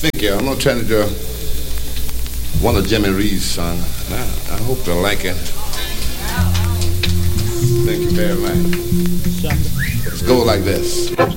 Thank you. I'm gonna try to do one of Jimmy Reed's songs. I hope they'll like it. Thank you very much. Let's go like this.